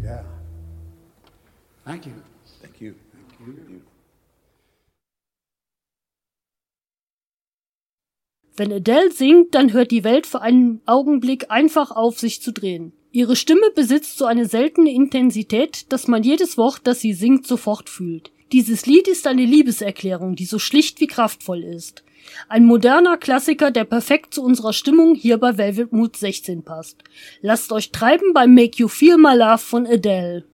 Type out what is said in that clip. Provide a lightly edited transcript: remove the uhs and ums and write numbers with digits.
Yeah. Thank you. Thank you. Wenn Adele singt, dann hört die Welt für einen Augenblick einfach auf, sich zu drehen. Ihre Stimme besitzt so eine seltene Intensität, dass man jedes Wort, das sie singt, sofort fühlt. Dieses Lied ist eine Liebeserklärung, die so schlicht wie kraftvoll ist. Ein moderner Klassiker, der perfekt zu unserer Stimmung hier bei Velvet Mood 16 passt. Lasst euch treiben beim Make You Feel My Love von Adele.